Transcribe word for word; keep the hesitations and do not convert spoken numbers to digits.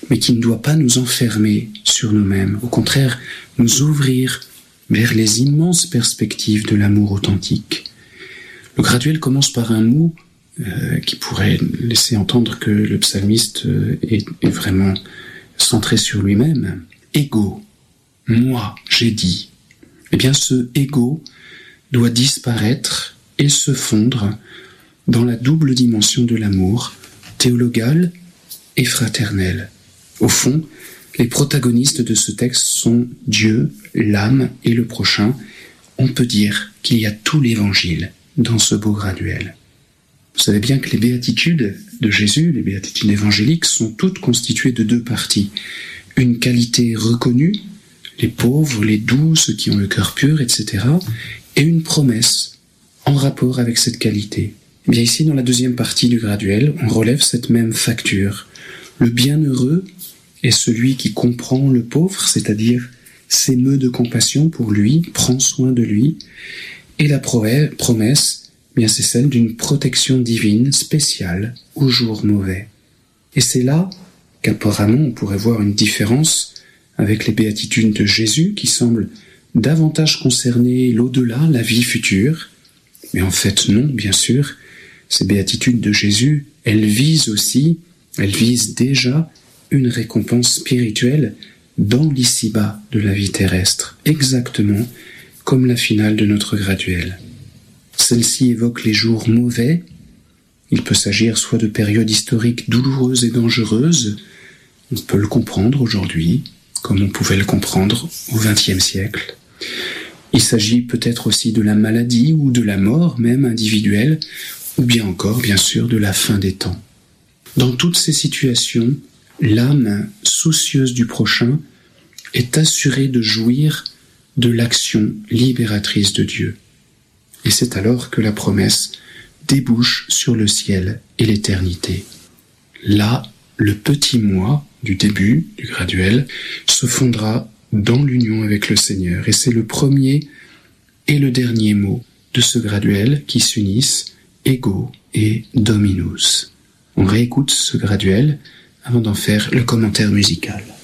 mais qui ne doit pas nous enfermer sur nous-mêmes. Au contraire, nous ouvrir vers les immenses perspectives de l'amour authentique. Le graduel commence par un mot euh, qui pourrait laisser entendre que le psalmiste euh, est, est vraiment centré sur lui-même. Ego, moi, j'ai dit. Eh bien, ce ego doit disparaître et se fondre dans la double dimension de l'amour, théologal et fraternel. Au fond, les protagonistes de ce texte sont Dieu, l'âme et le prochain. On peut dire qu'il y a tout l'évangile dans ce beau graduel. Vous savez bien que les béatitudes de Jésus, les béatitudes évangéliques, sont toutes constituées de deux parties. Une qualité reconnue, les pauvres, les doux, ceux qui ont le cœur pur, et cetera, et une promesse en rapport avec cette qualité. Eh bien ici, dans la deuxième partie du graduel, on relève cette même facture. Le bienheureux est celui qui comprend le pauvre, c'est-à-dire s'émeut de compassion pour lui, prend soin de lui, et la promesse, eh bien c'est celle d'une protection divine spéciale aux jours mauvais. Et c'est là qu'apparemment on pourrait voir une différence avec les béatitudes de Jésus qui semblent davantage concerner l'au-delà, la vie future. Mais en fait non, bien sûr, ces béatitudes de Jésus, elles visent aussi, elles visent déjà une récompense spirituelle dans l'ici-bas de la vie terrestre, exactement comme la finale de notre graduel. Celle-ci évoque les jours mauvais. Il peut s'agir soit de périodes historiques douloureuses et dangereuses, on peut le comprendre aujourd'hui, comme on pouvait le comprendre au vingtième siècle. Il s'agit peut-être aussi de la maladie ou de la mort même individuelle, ou bien encore, bien sûr, de la fin des temps. Dans toutes ces situations, l'âme soucieuse du prochain est assurée de jouir de l'action libératrice de Dieu. Et c'est alors que la promesse débouche sur le ciel et l'éternité. Là, le petit moi du début, du graduel, se fondera dans l'union avec le Seigneur. Et c'est le premier et le dernier mot de ce graduel qui s'unissent, ego et dominus. On réécoute ce graduel avant d'en faire le commentaire musical.